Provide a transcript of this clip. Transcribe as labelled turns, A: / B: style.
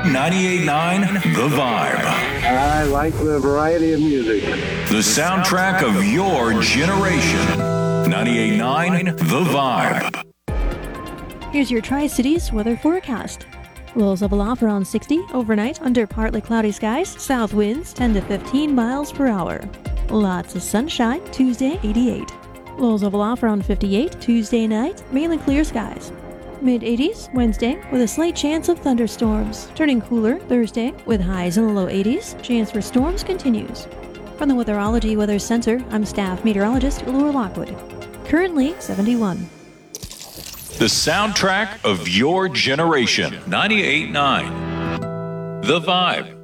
A: 98.9 The Vibe.
B: I like the variety of music.
A: The soundtrack of your generation. 98.9 The Vibe.
C: Here's your Tri-Cities weather forecast. Lows of aloft around 60 overnight under partly cloudy skies. South winds 10 to 15 miles per hour. Lots of sunshine. Tuesday 88. Lows of aloft around 58 Tuesday night. Mainly clear skies. Mid-80s Wednesday with a slight chance of thunderstorms. Turning cooler Thursday with highs in the low 80s. Chance for storms continues. From the Weatherology Weather Center, I'm staff meteorologist Laura Lockwood. Currently 71.
A: The soundtrack of your generation. 98.9 The Vibe.